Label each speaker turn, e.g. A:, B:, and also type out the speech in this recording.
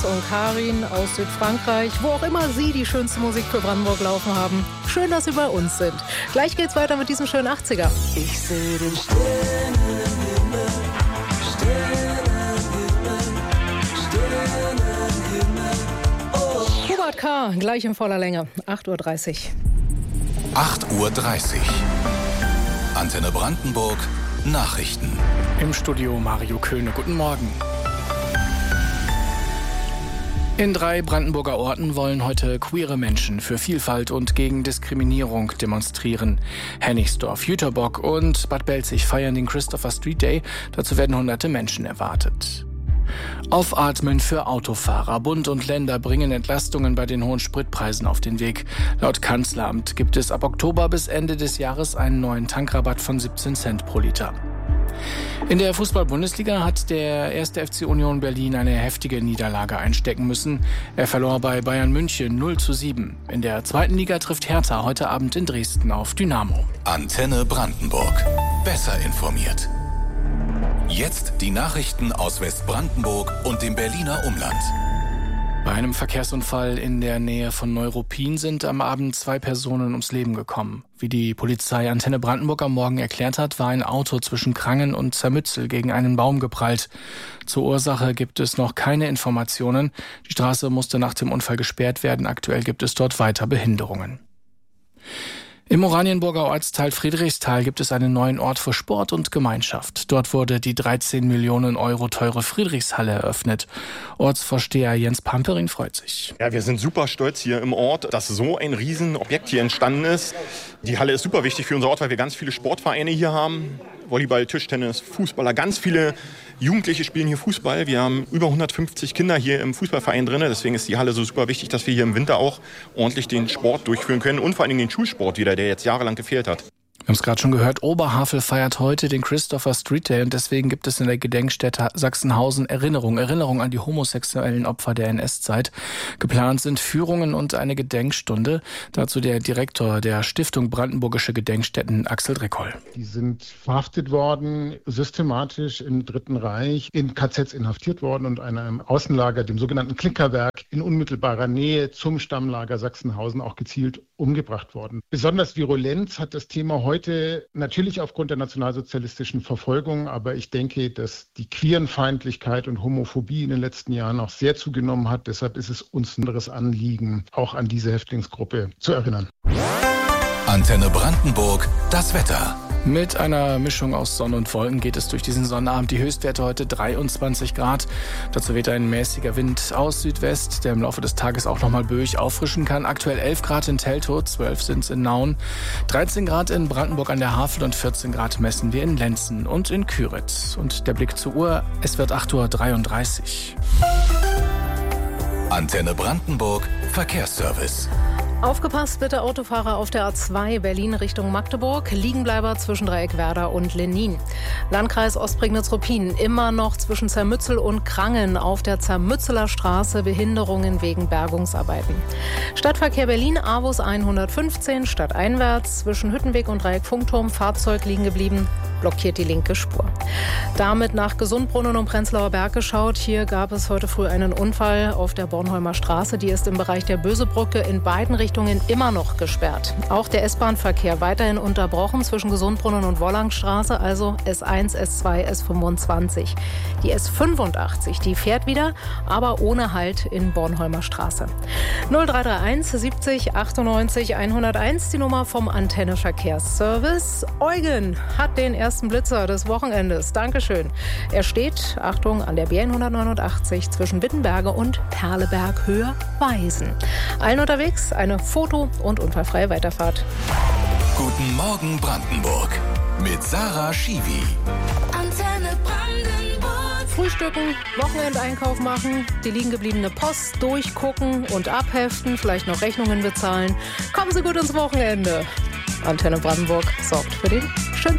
A: und Karin aus Südfrankreich, wo auch immer Sie die schönste Musik für Brandenburg laufen haben. Schön, dass Sie bei uns sind. Gleich geht's weiter mit diesem schönen 80er.
B: Ich sehe den Sternenhimmel, Sternenhimmel, oh.
A: Hubert K., gleich in voller Länge, 8:30 Uhr.
C: 8:30 Uhr. Antenne Brandenburg, Nachrichten.
D: Im Studio Mario Köhne. Guten Morgen. In 3 Brandenburger Orten wollen heute queere Menschen für Vielfalt und gegen Diskriminierung demonstrieren. Hennigsdorf, Jüterbock und Bad Belzig feiern den Christopher Street Day. Dazu werden hunderte Menschen erwartet. Aufatmen für Autofahrer. Bund und Länder bringen Entlastungen bei den hohen Spritpreisen auf den Weg. Laut Kanzleramt gibt es ab Oktober bis Ende des Jahres einen neuen Tankrabatt von 17 Cent pro Liter. In der Fußball-Bundesliga hat der 1. FC Union Berlin eine heftige Niederlage einstecken müssen. Er verlor bei Bayern München 0:7. In der 2. Liga trifft Hertha heute Abend in Dresden auf Dynamo.
C: Antenne Brandenburg. Besser informiert. Jetzt die Nachrichten aus Westbrandenburg und dem Berliner Umland.
D: Bei einem Verkehrsunfall in der Nähe von Neuruppin sind am Abend 2 Personen ums Leben gekommen. Wie die Polizei Antenne Brandenburg am Morgen erklärt hat, war ein Auto zwischen Krangen und Zermützel gegen einen Baum geprallt. Zur Ursache gibt es noch keine Informationen. Die Straße musste nach dem Unfall gesperrt werden. Aktuell gibt es dort weiter Behinderungen. Im Oranienburger Ortsteil Friedrichsthal gibt es einen neuen Ort für Sport und Gemeinschaft. Dort wurde die 13 Millionen Euro teure Friedrichshalle eröffnet. Ortsvorsteher Jens Pampering freut sich.
E: Ja, wir sind super stolz hier im Ort, dass so ein Riesenobjekt hier entstanden ist. Die Halle ist super wichtig für unser Ort, weil wir ganz viele Sportvereine hier haben. Volleyball, Tischtennis, Fußballer, ganz viele Jugendliche spielen hier Fußball. Wir haben über 150 Kinder hier im Fußballverein drin. Deswegen ist die Halle so super wichtig, dass wir hier im Winter auch ordentlich den Sport durchführen können und vor allem den Schulsport wieder, der jetzt jahrelang gefehlt hat.
D: Wir haben es gerade schon gehört, Oberhavel feiert heute den Christopher Street Day und deswegen gibt es in der Gedenkstätte Sachsenhausen Erinnerung an die homosexuellen Opfer der NS-Zeit. Geplant sind Führungen und eine Gedenkstunde. Dazu der Direktor der Stiftung Brandenburgische Gedenkstätten, Axel Dreckoll.
F: Die sind verhaftet worden, systematisch im Dritten Reich, in KZs inhaftiert worden und einem Außenlager, dem sogenannten Klinkerwerk, in unmittelbarer Nähe zum Stammlager Sachsenhausen auch gezielt umgebracht worden. Besonders Virulenz hat das Thema heute natürlich aufgrund der nationalsozialistischen Verfolgung, aber ich denke, dass die Queerenfeindlichkeit und Homophobie in den letzten Jahren auch sehr zugenommen hat. Deshalb ist es uns ein anderes Anliegen, auch an diese Häftlingsgruppe zu erinnern.
C: Antenne Brandenburg, das Wetter.
D: Mit einer Mischung aus Sonne und Wolken geht es durch diesen Sonnabend. Die Höchstwerte heute 23 Grad. Dazu weht ein mäßiger Wind aus Südwest, der im Laufe des Tages auch nochmal böig auffrischen kann. Aktuell 11 Grad in Teltow, 12 sind es in Nauen, 13 Grad in Brandenburg an der Havel und 14 Grad messen wir in Lenzen und in Küritz. Und der Blick zur Uhr, es wird 8:33
C: Uhr. Antenne Brandenburg, Verkehrsservice.
A: Aufgepasst bitte Autofahrer auf der A2 Berlin Richtung Magdeburg. Liegenbleiber zwischen Dreieckwerder und Lenin. Landkreis Ostprignitz-Ruppin immer noch zwischen Zermützel und Krangen auf der Zermützeler Straße Behinderungen wegen Bergungsarbeiten. Stadtverkehr Berlin Avus 115 stadteinwärts zwischen Hüttenweg und Dreieck-Funkturm. Fahrzeug liegen geblieben, blockiert die linke Spur. Damit nach Gesundbrunnen und Prenzlauer Berg geschaut. Hier gab es heute früh einen Unfall auf der Bornholmer Straße. Die ist im Bereich der Bösebrücke in beiden Richtungen immer noch gesperrt. Auch der S-Bahn-Verkehr weiterhin unterbrochen zwischen Gesundbrunnen und Wollangstraße, also S1, S2, S25. Die S85, die fährt wieder, aber ohne Halt in Bornholmer Straße. 0331 70 98 101, die Nummer vom Antenne Verkehrsservice. Eugen hat den ersten Blitzer des Wochenendes. Dankeschön. Er steht, Achtung, an der B189 zwischen Wittenberge und Perleberg Höhe Weisen. Allen unterwegs eine Foto- und unfallfreie Weiterfahrt.
C: Guten Morgen Brandenburg mit Sarah Schiwi.
B: Antenne Brandenburg.
A: Frühstücken, Wochenendeinkauf machen, die liegen gebliebene Post durchgucken und abheften, vielleicht noch Rechnungen bezahlen. Kommen Sie gut ins Wochenende. Antenne Brandenburg sorgt für den